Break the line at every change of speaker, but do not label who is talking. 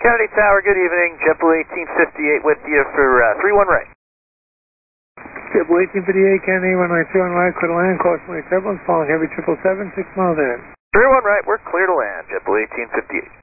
Kennedy Tower, good evening. JetBlue 1858 with you for 31 right.
JetBlue 1858, Kennedy, runway 31 right, clear to land, caution wave turbulence, following heavy 777, 6 miles ahead.
31 right, we're clear to land, JetBlue 1858.